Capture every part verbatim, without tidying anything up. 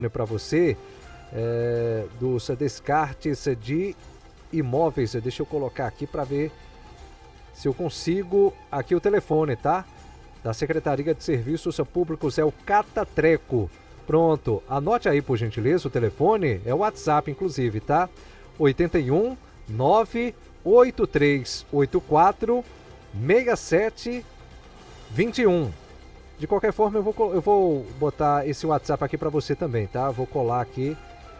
para você é, dos descartes de imóveis. Deixa eu colocar aqui para ver se eu consigo aqui o telefone, tá? Da Secretaria de Serviços Públicos, é o Catatreco. Pronto, anote aí por gentileza o telefone, é o WhatsApp inclusive, tá? oito um nove oito três oito quatro seis sete dois um. De qualquer forma, eu vou, eu vou botar esse WhatsApp aqui para você também, tá? Vou colar aqui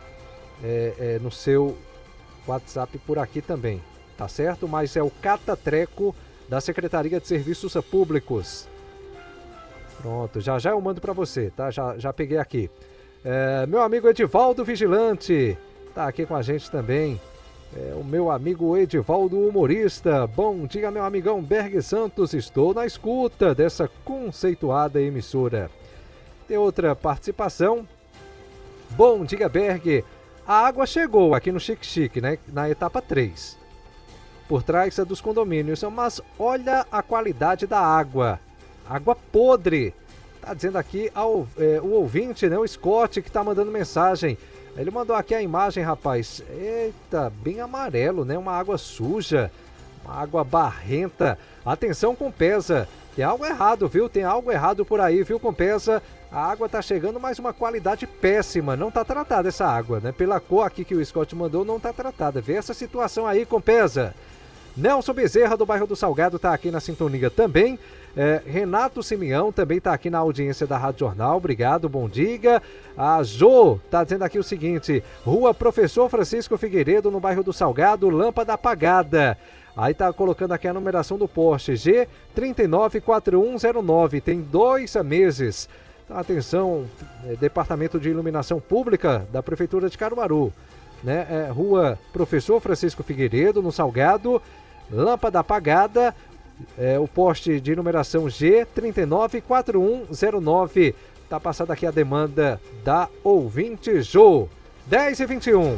é, é, no seu WhatsApp por aqui também, tá certo? Mas é o Catatreco da Secretaria de Serviços Públicos. Pronto, já já eu mando para você, tá? Já, já peguei aqui. É, meu amigo Edivaldo Vigilante tá aqui com a gente também. É, o meu amigo Edivaldo Humorista. Bom dia, meu amigão Berg Santos. Estou na escuta dessa conceituada emissora. Tem outra participação. Bom dia, Berg. A água chegou aqui no Chique Chique, né? Na etapa três. Por trás dos condomínios. Mas olha a qualidade da água. Água podre. Tá dizendo aqui ao, é, o ouvinte, né? O Scott, que tá mandando mensagem. Ele mandou aqui a imagem, rapaz. Eita, bem amarelo, né? Uma água suja, uma água barrenta. Atenção, Compesa. Tem algo errado, viu? Tem algo errado por aí, viu, Compesa? A água tá chegando, mas uma qualidade péssima. Não tá tratada essa água, né? Pela cor aqui que o Scott mandou, não tá tratada. Vê essa situação aí, Compesa. Nelson Bezerra, do bairro do Salgado, tá aqui na sintonia também. É, Renato Simeão também está aqui na audiência da Rádio Jornal, obrigado, bom dia. A Jô está dizendo aqui o seguinte: Rua Professor Francisco Figueiredo, no bairro do Salgado, lâmpada apagada. Aí tá colocando aqui a numeração do poste G três nove quatro um zero nove, tem dois meses. Então, atenção, é, Departamento de Iluminação Pública da Prefeitura de Caruaru, né? É, Rua Professor Francisco Figueiredo, no Salgado, lâmpada apagada. É, o poste de numeração G três nove quatro um zero nove. Tá passada aqui a demanda da ouvinte Jô. dez e vinte e um.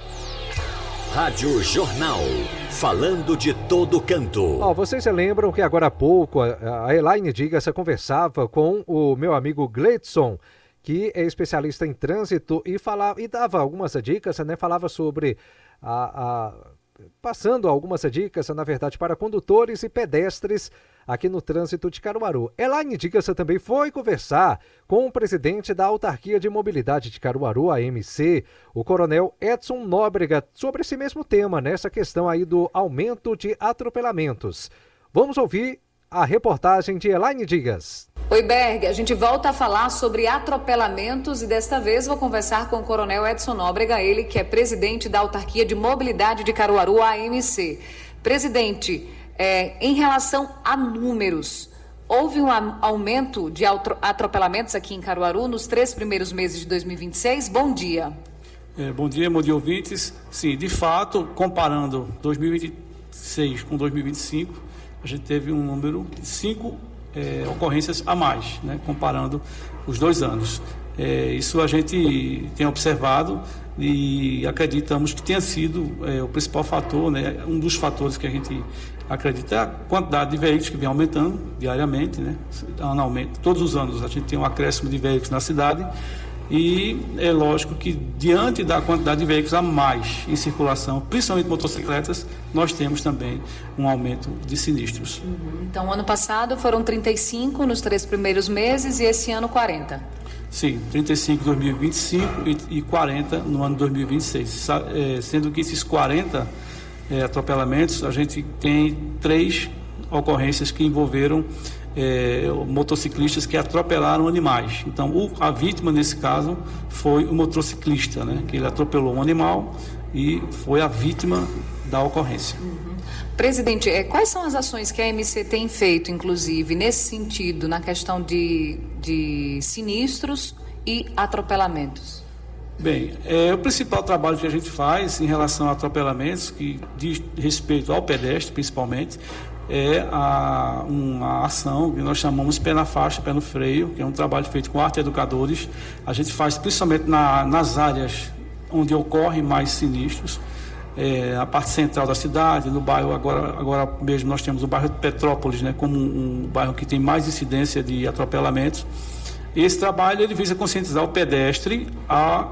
Rádio Jornal, falando de todo canto. Ó, vocês se lembram que agora há pouco a, a Elaine Digas conversava com o meu amigo Gleidson, que é especialista em trânsito, e falava e dava algumas dicas, né? Falava sobre a, a passando algumas dicas, na verdade, para condutores e pedestres aqui no trânsito de Caruaru. Elaine Digas também foi conversar com o presidente da Autarquia de Mobilidade de Caruaru, a M C, o coronel Edson Nóbrega, sobre esse mesmo tema, nessa questão aí do aumento de atropelamentos. Vamos ouvir a reportagem de Elaine Digas. Oi, Berg, a gente volta a falar sobre atropelamentos e desta vez vou conversar com o coronel Edson Nóbrega, ele que é presidente da Autarquia de Mobilidade de Caruaru, a M C. Presidente, é, em relação a números, houve um aumento de atropelamentos aqui em Caruaru nos três primeiros meses de dois mil e vinte e seis? Bom dia. É, bom dia, bom dia, ouvintes. Sim, de fato, comparando dois mil e vinte e seis com dois mil e vinte e cinco, a gente teve um número de cinco É, ocorrências a mais, né, comparando os dois anos. É, isso a gente tem observado e acreditamos que tenha sido é, o principal fator, né, um dos fatores que a gente acredita é a quantidade de veículos que vem aumentando diariamente, né, anualmente. Todos os anos a gente tem um acréscimo de veículos na cidade e é lógico que diante da quantidade de veículos a mais em circulação, principalmente motocicletas, nós temos também um aumento de sinistros. Então, ano passado foram trinta e cinco nos três primeiros meses e esse ano quarenta. Sim, trinta e cinco em dois mil e vinte e cinco e quarenta no ano dois mil e vinte e seis. É, sendo que esses quarenta é, atropelamentos, a gente tem três ocorrências que envolveram É, motociclistas que atropelaram animais. Então, o, a vítima nesse caso foi o motociclista, né? Que ele atropelou um animal e foi a vítima da ocorrência. Uhum. Presidente, é, quais são as ações que a M C tem feito, inclusive, nesse sentido, na questão de, de sinistros e atropelamentos? Bem, é, o principal trabalho que a gente faz em relação a atropelamentos, que diz respeito ao pedestre, principalmente, é a, uma ação que nós chamamos pé na faixa, pé no freio, que é um trabalho feito com arte educadores. A gente faz principalmente na, nas áreas onde ocorrem mais sinistros, é, a parte central da cidade, no bairro, agora, agora mesmo nós temos o bairro de Petrópolis, né, como um, um bairro que tem mais incidência de atropelamentos. Esse trabalho ele visa conscientizar o pedestre a